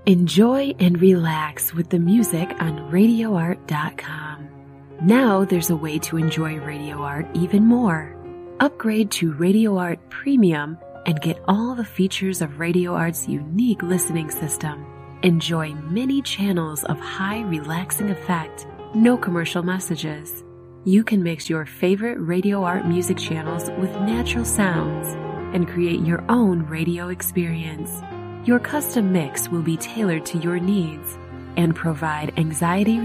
Enjoy and relax with the music on RadioArt.com. Now there's a way to enjoy Radio Art even more. Upgrade to Radio Art Premium and get all the features of Radio Art's unique listening system. Enjoy many channels of high relaxing effect, no commercial messages. You can mix your favorite Radio Art music channels with natural sounds and create your own radio experience. Your custom mix will be tailored to your needs and provide anxiety